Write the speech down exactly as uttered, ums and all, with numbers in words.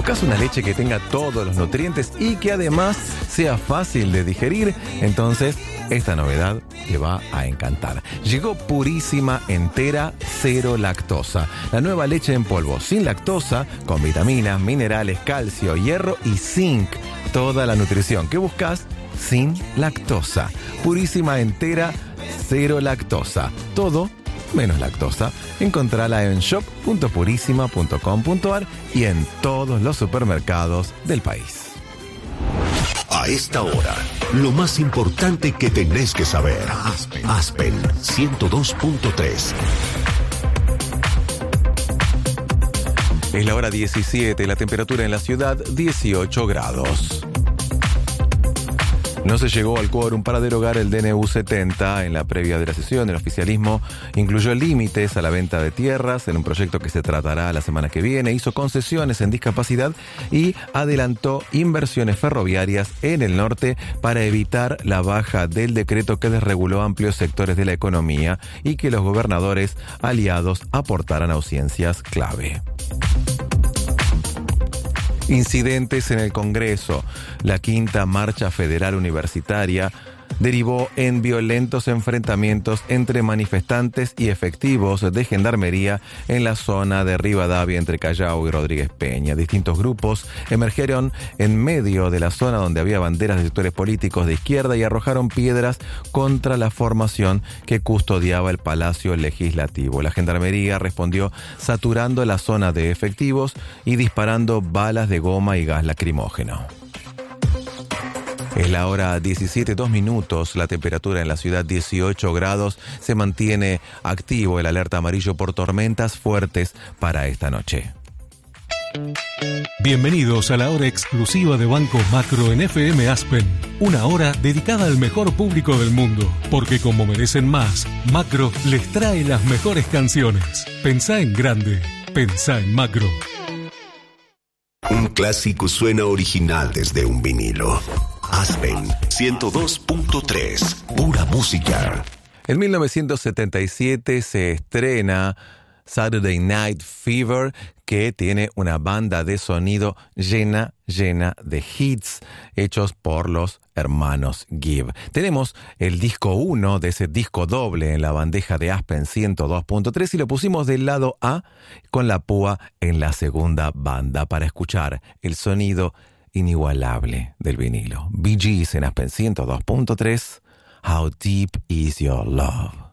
¿Buscas una leche que tenga todos los nutrientes y que además sea fácil de digerir? Entonces, esta novedad te va a encantar. Llegó Purísima Entera Cero Lactosa. La nueva leche en polvo sin lactosa, con vitaminas, minerales, calcio, hierro y zinc. Toda la nutrición que buscas sin lactosa. Purísima Entera Cero Lactosa. Todo menos lactosa. Encontrala en shop punto purísima punto com punto a r y en todos los supermercados del país. A esta hora, lo más importante que tenés que saber. Aspen, Aspen ciento dos punto tres. Es la hora diecisiete, la temperatura en la ciudad dieciocho grados. No se llegó al quórum para derogar el D N U setenta. En la previa de la sesión, el oficialismo incluyó límites a la venta de tierras en un proyecto que se tratará la semana que viene, hizo concesiones en discapacidad y adelantó inversiones ferroviarias en el norte para evitar la baja del decreto que desreguló amplios sectores de la economía y que los gobernadores aliados aportaran audiencias clave. Incidentes en el Congreso. La quinta marcha federal universitaria derivó en violentos enfrentamientos entre manifestantes y efectivos de gendarmería en la zona de Rivadavia entre Callao y Rodríguez Peña. Distintos grupos emergieron en medio de la zona donde había banderas de sectores políticos de izquierda y arrojaron piedras contra la formación que custodiaba el Palacio Legislativo. La gendarmería respondió saturando la zona de efectivos y disparando balas de goma y gas lacrimógeno. Es la hora diecisiete, dos minutos, la temperatura en la ciudad dieciocho grados, se mantiene activo el alerta amarillo por tormentas fuertes para esta noche. Bienvenidos a la hora exclusiva de Banco Macro en F M Aspen, una hora dedicada al mejor público del mundo, porque como merecen más, Macro les trae las mejores canciones. Pensá en grande, pensá en Macro. Un clásico suena original desde un vinilo. Aspen ciento dos punto tres, pura música. En mil novecientos setenta y siete se estrena Saturday Night Fever, que tiene una banda de sonido llena, llena de hits hechos por los hermanos Gibb. Tenemos el disco uno de ese disco doble en la bandeja de Aspen ciento dos punto tres y lo pusimos del lado A con la púa en la segunda banda para escuchar el sonido inigualable del vinilo. Bee Gees en Aspen ciento dos punto tres. How Deep Is Your Love.